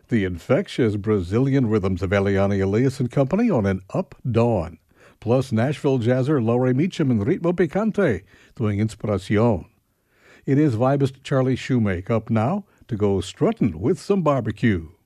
The infectious Brazilian rhythms of Eliane Elias and Company on an Up Dawn. Plus Nashville jazzer Laurie Meacham and Ritmo Picante doing Inspiracion. It is vibist Charlie Shoemake up now to go strutting with some barbecue.